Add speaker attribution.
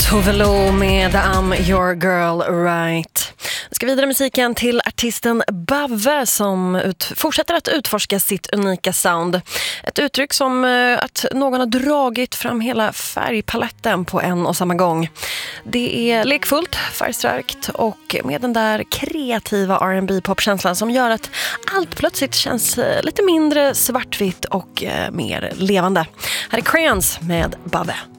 Speaker 1: Tove Lo med I'm your girl right. Vi ska vidare musiken till artisten Bave som fortsätter att utforska sitt unika sound. Ett uttryck som att någon har dragit fram hela färgpaletten på en och samma gång. Det är lekfullt, färgstarkt och med den där kreativa R&B-popkänslan som gör att allt plötsligt känns lite mindre svartvitt och mer levande. Här är Crayons med Bave.